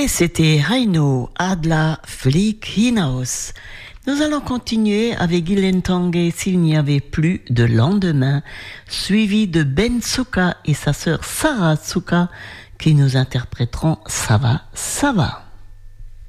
Et c'était Heino Adla Flick Hinaus. Nous allons continuer avec Guylaine Tanguay s'il n'y avait plus de lendemain, suivi de Ben Souka et sa sœur Sarah Souka qui nous interpréteront Ça va, ça va.